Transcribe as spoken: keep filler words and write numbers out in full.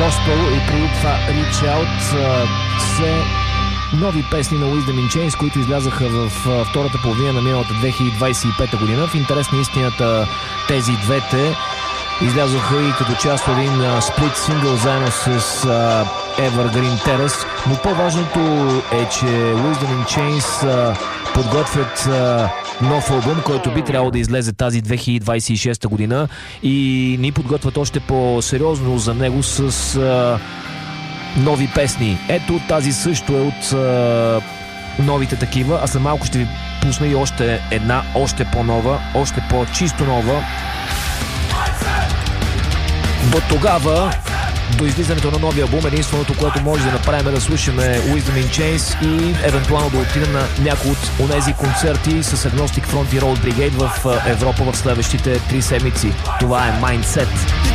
Gospel и преди това Reach Out са нови песни на Wisdom in Chains, които излязаха в втората половина на миналата две хиляди двадесет и пета година. В интерес на истината тези двете излязоха и като част от един сплит сингъл заедно с uh, Evergreen Terrace, но по-важното е, че Wisdom in Chains uh, подготвят uh, нов албум, който би трябвало да излезе тази две хиляди двадесет и шеста година и ни подготвят още по-сериозно за него с uh, нови песни. Ето тази също е от uh, новите такива, а след малко ще ви пусна и още една, още по-нова, още по-чисто нова. До тогава, до излизането на новия албум, единственото, което може да направим е да слушаме Wisdom in Chains и евентуално да отидем на някои от онези концерти с Agnostic Front и Road Brigade в Европа в следващите три седмици. Това е Mindset.